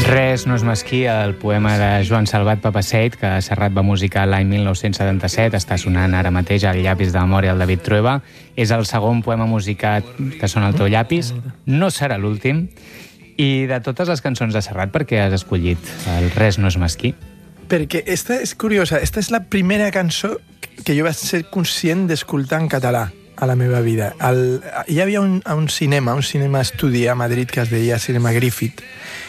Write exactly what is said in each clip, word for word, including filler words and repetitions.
Res no és mesquí, el poema de Joan Salvat Papasseit, que Serrat va musicar l'any mil nou-cents setanta-set, està sonant ara mateix al Llapis de memòria del David Trueba. És el segon poema musicat que sona al teu llapis. No serà l'últim. I de totes les cançons de Serrat, per què has escollit el Res no és mesquí? Perquè esta és curiosa. Esta és la primera cançó que jo vaig ser conscient d'escoltar en català a la meva vida. El, hi havia un, un cinema, un cinema estudi a Madrid que es deia Cinema Griffith,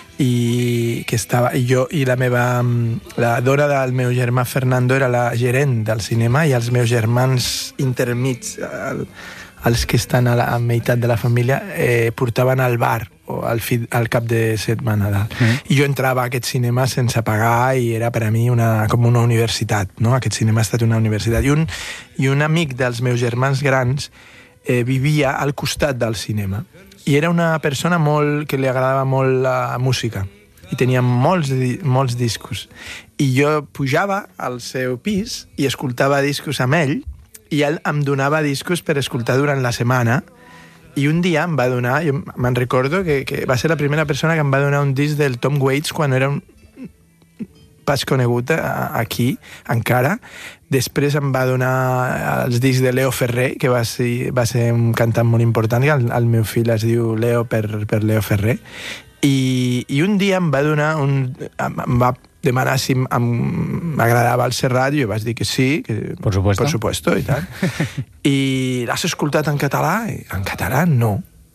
i que estava i jo i la meva la dona del meu germà Fernando era la gerent del cinema, i els meus germans intermits, el, els que estan a la a meitat de la família, eh, portaven al bar o al, fi, al cap de setmana dalt. Mm. I jo entrava a aquest cinema sense pagar i era per a mi una, com una universitat, no? Aquest cinema ha estat una universitat. I un, i un amic dels meus germans grans eh, vivia al costat del cinema. I era una persona molt, que li agradava molt la música i tenia molts, molts discos. I jo pujava al seu pis i escoltava discos amb ell, i ell em donava discos per escoltar durant la setmana. I un dia em va donar, jo me'n recordo que, que va ser la primera persona que em va donar un disc del Tom Waits quan era un pas conegut aquí, encara. Després em va donar els discs de Leo Ferrer, que va ser, va ser un cantant molt important, que el, el meu fill es diu Leo per, per Leo Ferrer. I, i un dia em va donar un, em va demanar si m'agradava el Serrat, i jo vaig dir que sí, que por supuesto, por supuesto i tal. I l'has escoltat en català? I, en català no.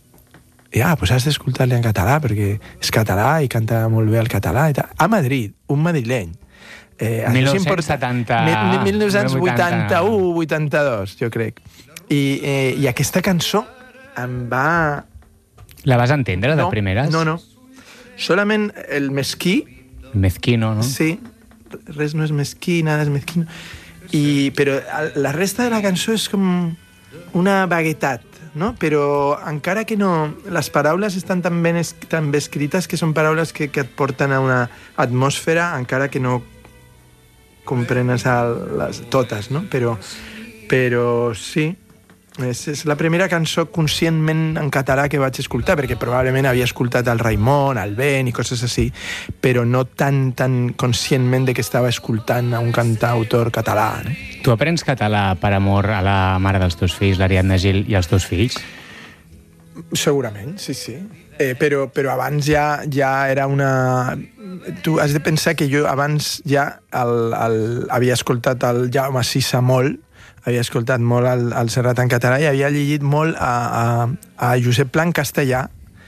I ah, doncs has d'escoltar-li en català, perquè és català i canta molt bé el català i tal. A Madrid, un madrileny. Eh, mil nou-cents setanta... mil nou-cents vuitanta-u vuitanta-dos, jo crec. I, eh, i aquesta cançó em va... La vas entendre, no, de primeres? No, no. Solament el mesquí... El mezquino, no? Sí. Res no és mesquí, nada és mesquino. I, però la resta de la cançó és com una vaguetat, no? Però encara que no... Les paraules estan tan ben, es, tan ben escrites que són paraules que, que et porten a una atmosfera, encara que no comprenes el, les, totes, no? Però, però sí, és, és la primera cançó conscientment en català que vaig escoltar, perquè probablement havia escoltat el Raimon, el Ben i coses així, però no tan, tan conscientment de que estava escoltant a un cantautor català, no? Tu aprens català per amor a la mare dels teus fills, l'Ariadna Gil, i als teus fills? Segurament, sí, sí. Eh, però, però abans ja, ja era una... Tu has de pensar que jo abans ja el, el, havia escoltat el Jaume Sisa molt, havia escoltat molt el, el Serrat en català i havia llegit molt a, a, a Josep Pla en castellà,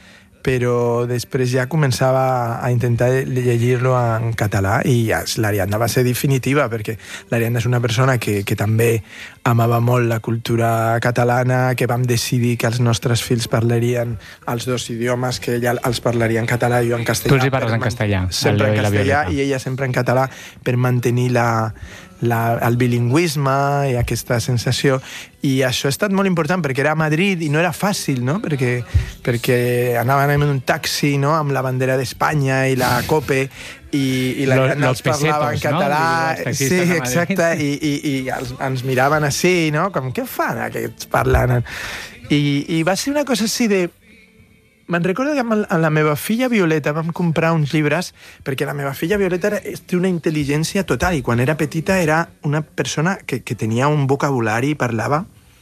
però després ja començava a intentar llegir-lo en català, i ja, l'Ariadna va ser definitiva, perquè l'Ariadna és una persona que, que també amava molt la cultura catalana, que vam decidir que els nostres fills parlarien els dos idiomes, que ella els parlaria en català i jo en castellà. Tu els hi parles en castellà. Sempre en castellà i ella sempre en català, per mantenir la... La, el bilingüisme i aquesta sensació, i això ha estat molt important perquè era a Madrid i no era fàcil, no? perquè, perquè anaven en un taxi, no? Amb la bandera d'Espanya i la COPE, i, i la gent els parlava en català, no? Sí, exacte, i, i, i els, ens miraven així, no? Com, què fan aquests parlant? I, i va ser una cosa així de... Me'n recordo que amb la meva filla Violeta vam comprar uns llibres, perquè la meva filla Violeta era, té una intel·ligència total, i quan era petita era una persona que, que tenia un vocabulari i parlava.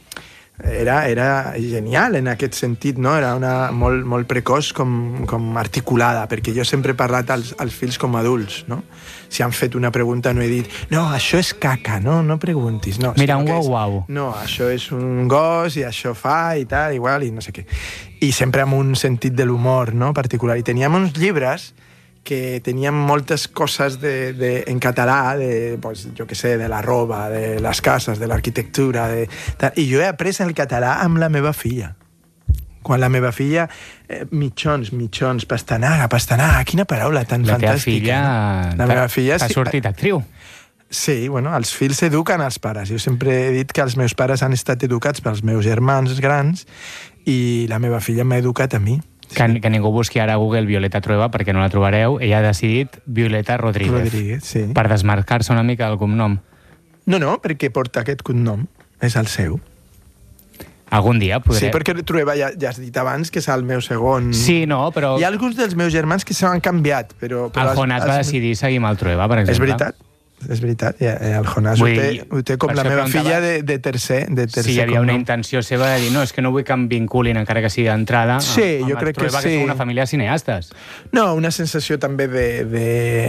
Era, era genial en aquest sentit, no? Era una molt, molt precoç com, com articulada, perquè jo sempre he parlat als, als fills com adults, no? Si han fet una pregunta no he dit no, això és caca, no, no preguntis, no. Mira, un guau-guau. No, això és un gos i això fa i tal, igual, i no sé què. I sempre amb un sentit de l'humor, no?, particular. I teníem uns llibres que teníem moltes coses de, de, en català, de, pues, jo què sé, de la roba, de les cases, de l'arquitectura, de, i jo he après el català amb la meva filla. Quan la meva filla, eh, mitjons, mitjons, pastanaga, pastanaga, quina paraula tan la fantàstica. La teva filla, la meva filla ha sortit actriu. Sí, bueno, els fills eduquen els pares. Jo sempre he dit que els meus pares han estat educats pels meus germans grans i la meva filla m'ha educat a mi. Que, que ningú busqui ara a Google Violeta Trueba perquè no la trobareu. Ella ha decidit Violeta Rodríguez, Rodríguez, sí. Per desmarcar-se una mica del cognom. No, no, perquè porta aquest cognom. És el seu. Algun dia podré... Sí, perquè Trueba ja, ja has dit abans que és el meu segon... Sí, no, però... Hi ha alguns dels meus germans que s'han canviat, però... però el Jonàs va decidir seguir amb el Trueba, per exemple. És veritat. És veritat, ja, el Jonàs ho té, ho té com la meva filla de, de tercer, de tercer. Sí, hi havia com una no. intenció seva de dir no, és que no vull que em vinculin, encara que sigui d'entrada, sí, amb jo crec que Trueba, sí. que és una família de cineastes. No, una sensació també de, de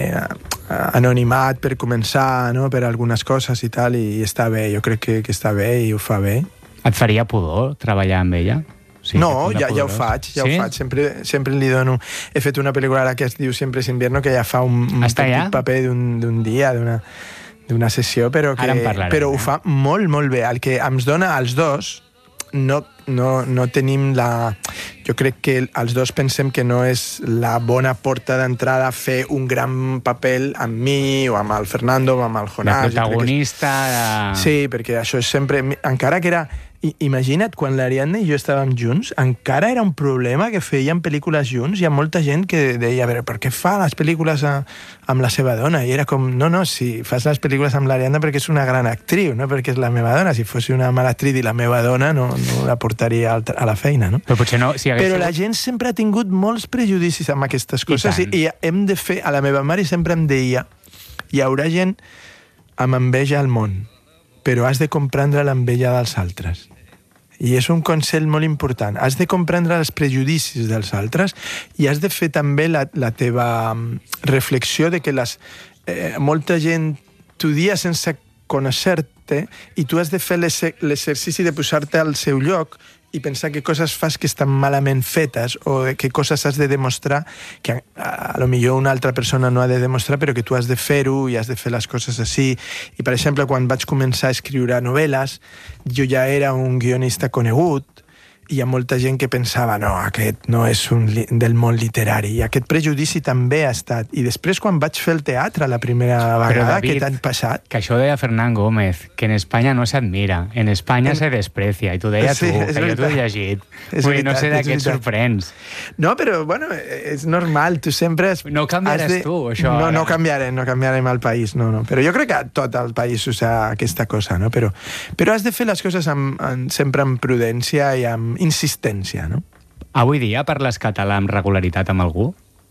anonimat per començar, no?, per algunes coses i tal, i està bé, jo crec que, que està bé i ho fa bé. Et faria pudor treballar amb ella? Sí, no, ja, ja ho faig, ja sí? ho faig. Sempre, sempre li dono... He fet una pel·lícula ara que es diu Siempre es invierno, que ja fa un, un petit ja? paper d'un dia, d'una d'una sessió, però, que, però ho fa molt, molt bé. El que ens dona als dos, no, no, no tenim la... Jo crec que els dos pensem que no és la bona porta d'entrada fer un gran paper amb mi, o amb el Fernando, o amb el Jonàs. De protagonista... De... Sí, perquè això és sempre... Encara que era... Imagina't, quan l'Ariadna i jo estàvem junts, encara era un problema que feien pel·lícules junts. Hi ha molta gent que deia, a veure, per què fa les pel·lícules a, amb la seva dona? I era com, no, no, si fas les pel·lícules amb l'Ariadna perquè és una gran actriu, no perquè és la meva dona. Si fos una mala actriu i la meva dona, no, no la portaria a la feina, no? Però potser no, si hagués... Però la gent sempre ha tingut molts prejudicis amb aquestes coses i, i, i hem de fer... A la meva mare sempre em deia, hi haurà gent amb enveja al món, però has de comprendre l'enveja dels altres. I és un consell molt important. Has de comprendre els prejudicis dels altres i has de fer també la, la teva reflexió de que les, eh, molta gent t'ho dia sense conèixer-te i tu has de fer l'exercici de posar-te al seu lloc i pensar que coses fas que estan malament fetes o que coses has de demostrar que a, a lo millor una altra persona no ha de demostrar, però que tu has de fer-ho i has de fer les coses així. I, per exemple, quan vaig començar a escriure novel·les, jo ja era un guionista conegut i hi ha molta gent que pensava no, aquest no és un li del món literari, i aquest prejudici també ha estat. I després, quan vaig fer el teatre la primera vegada, David, aquest any passat... Que això ho deia Fernán Gómez, que en Espanya no s'admira, en Espanya en... se desprecia, i t'ho deia sí, tu, que veritat. Jo t'ho he llegit. És Vull dir, no sé de què et sorprens. No, però, bueno, és normal, tu sempre... Has, no canviaràs de... tu, això. No, no canviarem, no canviarem el país, no, no. Però jo crec que tot el país usa aquesta cosa, no? Però, però has de fer les coses amb, amb, sempre amb prudència i amb insistència, no? Avui dia parles català amb regularitat amb algú?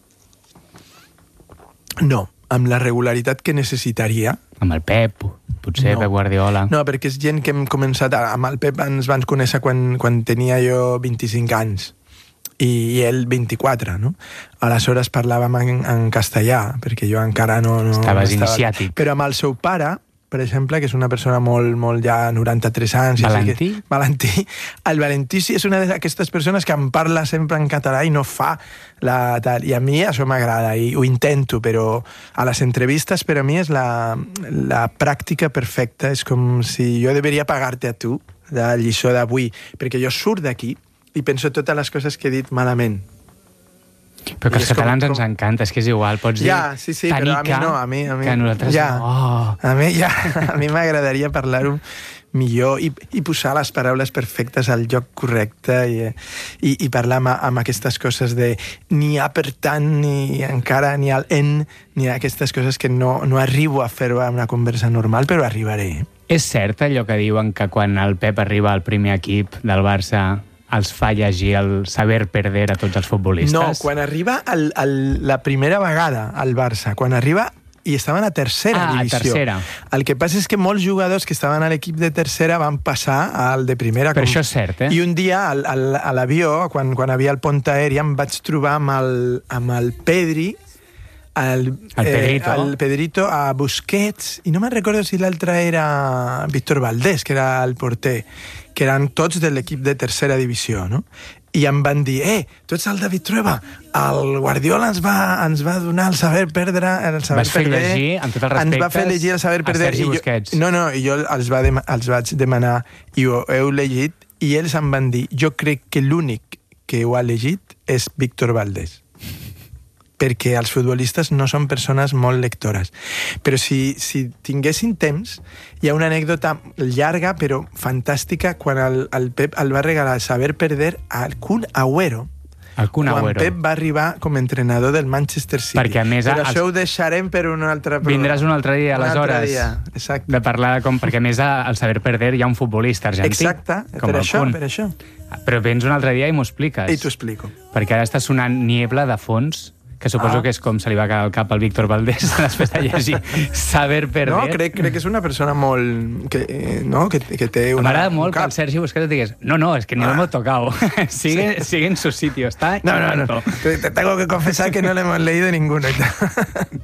No, amb la regularitat que necessitaria. Amb el Pep, potser, no. Pep Guardiola. No, perquè és gent que hem començat... Amb el Pep ens van conèixer quan, quan tenia jo vint-i-cinc anys i, i ell vint-i-quatre, no? Aleshores parlàvem en, en castellà, perquè jo encara no... no Estaves no estava... iniciàtic. Però amb el seu pare, per exemple, que és una persona molt, molt ja noranta-tres anys... Valentí? Que, Valentí. El Valentí sí és una d'aquestes persones que em parla sempre en català i no fa la tal. I a mi això m'agrada i ho intento, però a les entrevistes per a mi és la, la pràctica perfecta. És com si jo deveria pagar-te a tu la lliçó d'avui, perquè jo surt d'aquí i penso totes les coses que he dit malament. Però que els catalans com, com... ens encanta, és que és igual, pots dir... Ja, sí, sí, però a mi no, a mi... A mi que nosaltres... Ja, oh. a mi, ja, a mi m'agradaria parlar-ho millor i, i posar les paraules perfectes al lloc correcte i, i, i parlar amb, amb aquestes coses de ni a per tant, ni encara, ni al en, ni aquestes coses que no, no arribo a fer-ho a una conversa normal, però arribaré. És cert allò que diuen que quan el Pep arriba al primer equip del Barça els fa llegir el saber perder a tots els futbolistes? No, quan arriba el, el, la primera vegada al Barça, quan arriba i estaven a tercera ah, divisió. A tercera. El que passa és que molts jugadors que estaven a l'equip de tercera van passar al de primera. Però com... això és cert, eh? I un dia al, al, a l'avió, quan, quan havia el pont aeri, em vaig trobar amb el, amb el Pedri, el, el Pedrito. Eh, el Pedrito a Busquets, i no me'n recordo si l'altre era Víctor Valdés, que era el porter, que eren tots de l'equip de tercera divisió, no? I em van dir, eh, tu ets el David Trueba, el Guardiola ens va, ens va donar el saber perdre, el saber Vas fer perder, llegir, amb tots els respectes, ens va fer llegir el saber perder, a Sergi i jo, Busquets. No, no, i jo els, va dem els vaig demanar, i ho heu llegit, i ells em van dir, jo crec que l'únic que ho ha llegit és Víctor Valdés, perquè els futbolistes no són persones molt lectores. Però si, si tinguessin temps, hi ha una anècdota llarga però fantàstica quan el, el Pep el va regalar saber perder al Kun Agüero, El Kun quan Agüero. Pep va arribar com a entrenador del Manchester City. Perquè, a més, Però els- això ho deixarem per un altre programa. Vindràs un altre dia, Un altre aleshores, dia, exacte. de parlar com... Perquè, a més, al Saber Perder hi ha un futbolista argentí. Exacte, com per el això, Kun. per això. Però vens un altre dia i m'ho expliques. I t'ho explico. Perquè ara està sonant Niebla de fons, que suposo Ah. que és com se li va quedar al cap al Víctor Valdés després de llegir Saber Perder. No, crec, crec que és una persona molt... Que, eh, no? que, que té una... M'agrada un molt que cap. el Sergi Busquets et digués no, no, es que ni Ah. lo hemos tocado. sigue, sigue en su sitio, está No, no, no. intacto. Te, te tengo que confesar que no le hemos leído ninguno.